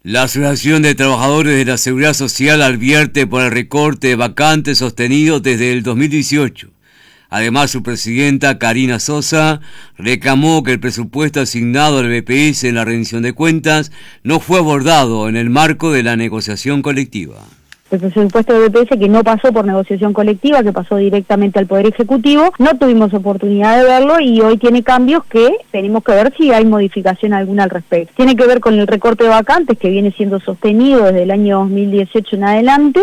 La Asociación de Trabajadores de la Seguridad Social advierte por el recorte de vacantes sostenido desde el 2018. Además, su presidenta, Karina Sosa, reclamó que el presupuesto asignado al BPS en la rendición de cuentas no fue abordado en el marco de la negociación colectiva. El presupuesto de BPS que no pasó por negociación colectiva, que pasó directamente al Poder Ejecutivo, no tuvimos oportunidad de verlo y hoy tiene cambios que tenemos que ver si hay modificación alguna al respecto. Tiene que ver con el recorte de vacantes que viene siendo sostenido desde el año 2018 en adelante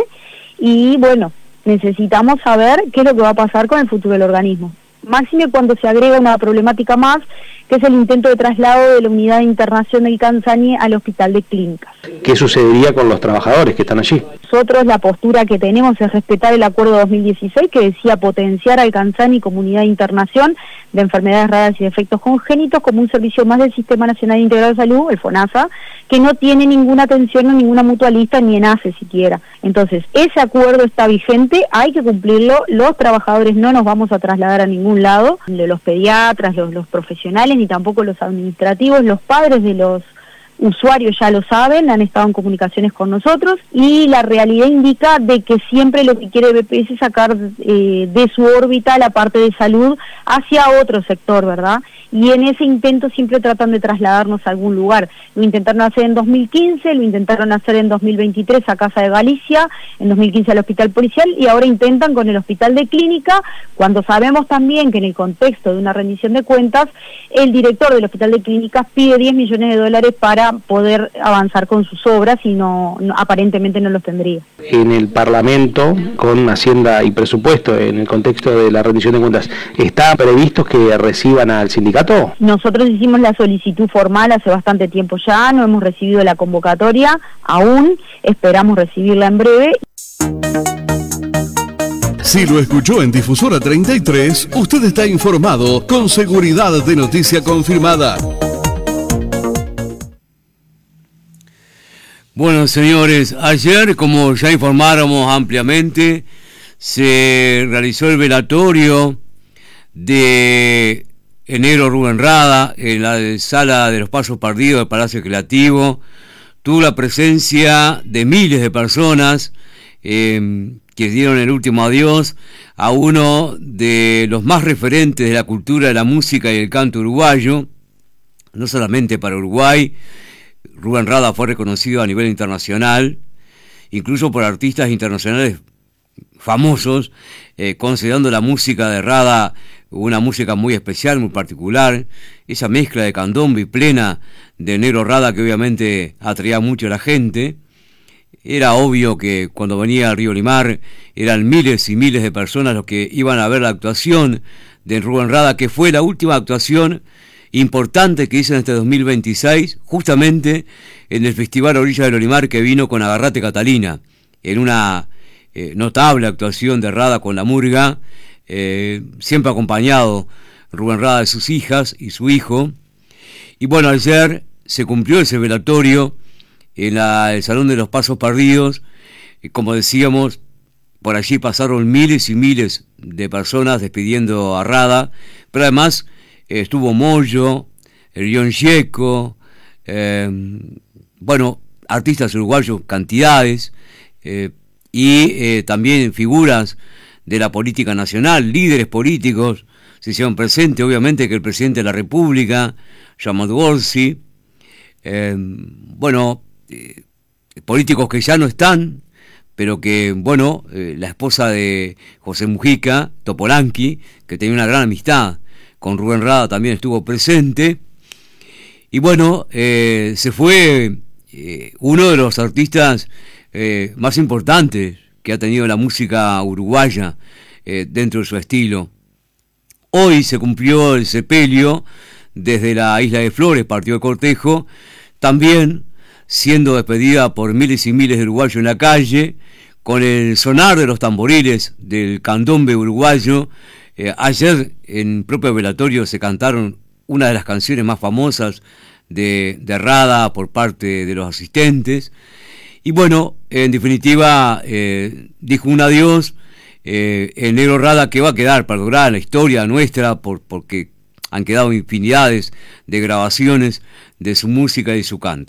y bueno, necesitamos saber qué es lo que va a pasar con el futuro del organismo. Máxime cuando se agrega una problemática más, que es el intento de traslado de la unidad de internación del Canzani al Hospital de Clínicas. ¿Qué sucedería con los trabajadores que están allí? Nosotros la postura que tenemos es respetar el acuerdo 2016 que decía potenciar al Canzani como unidad de internación de enfermedades raras y defectos congénitos como un servicio más del Sistema Nacional Integrado de Salud, el FONASA, que no tiene ninguna atención en ninguna mutualista ni en ACE siquiera. Entonces, ese acuerdo está vigente, hay que cumplirlo, los trabajadores no nos vamos a trasladar a ningún lado, los pediatras, los profesionales, ni tampoco los administrativos, los padres de los usuarios ya lo saben, han estado en comunicaciones con nosotros y la realidad indica de que siempre lo que quiere BPS es sacar de su órbita la parte de salud hacia otro sector, ¿verdad? Y en ese intento siempre tratan de trasladarnos a algún lugar. Lo intentaron hacer en 2015, lo intentaron hacer en 2023 a Casa de Galicia, en 2015 al Hospital Policial y ahora intentan con el Hospital de Clínica, cuando sabemos también que en el contexto de una rendición de cuentas, el director del Hospital de Clínicas pide $10 millones para poder avanzar con sus obras y no aparentemente no los tendría. En el Parlamento, con Hacienda y Presupuesto, en el contexto de la rendición de cuentas, ¿está previsto que reciban al sindicato? Nosotros hicimos la solicitud formal hace bastante tiempo ya, no hemos recibido la convocatoria aún, esperamos recibirla en breve. Si lo escuchó en Difusora 33, usted está informado con seguridad de noticia confirmada. Bueno, señores, ayer, como ya informáramos ampliamente, se realizó el velatorio de el negro Rubén Rada en la sala de los Pasos Perdidos del Palacio Creativo. Tuvo la presencia de miles de personas que dieron el último adiós a uno de los más referentes de la cultura, de la música y el canto uruguayo, no solamente para Uruguay. Rubén Rada fue reconocido a nivel internacional, incluso por artistas internacionales famosos, considerando la música de Rada una música muy especial, muy particular, esa mezcla de candombe y plena de negro Rada que obviamente atraía mucho a la gente. Era obvio que cuando venía al Río Limar eran miles y miles de personas los que iban a ver la actuación de Rubén Rada, que fue la última actuación importante que hizo en este 2026, justamente en el Festival Orilla del Olimar, que vino con Agarrate Catalina, en una notable actuación de Rada con la murga, siempre acompañado Rubén Rada de sus hijas y su hijo. Y bueno, ayer se cumplió ese velatorio en el Salón de los Pasos Perdidos, y como decíamos, por allí pasaron miles y miles de personas despidiendo a Rada, pero además estuvo Moyo, el John Checo, bueno, artistas uruguayos, cantidades, y también figuras de la política nacional, líderes políticos, se hicieron presentes, obviamente que el presidente de la República, Jamal Gorsi, bueno, políticos que ya no están, pero que, bueno, la esposa de José Mujica, Topolanqui, que tenía una gran amistad con Rubén Rada, también estuvo presente. Y bueno, se fue uno de los artistas más importantes que ha tenido la música uruguaya dentro de su estilo. Hoy se cumplió el sepelio desde la Isla de Flores, partió el cortejo, también siendo despedida por miles y miles de uruguayos en la calle, con el sonar de los tamboriles del candombe uruguayo. Ayer en propio velatorio se cantaron una de las canciones más famosas de Rada por parte de los asistentes. Y bueno, en definitiva, dijo un adiós, el negro Rada, que va a quedar perdurada en la historia nuestra, porque han quedado infinidades de grabaciones de su música y su canto.